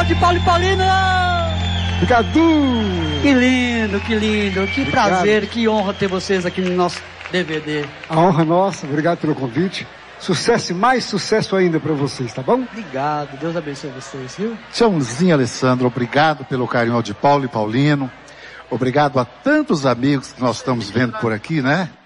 de Paulo e Paulino! Obrigado! Que lindo, que lindo, que Obrigado. prazer, que honra ter vocês aqui no nosso DVD. A honra é nossa, obrigado pelo convite. Sucesso e mais sucesso ainda para vocês, tá bom? Obrigado, Deus abençoe vocês, viu? Tchauzinho, Alessandro, obrigado pelo carinho de Paulo e Paulino. Obrigado a tantos amigos que nós estamos vendo por aqui, né?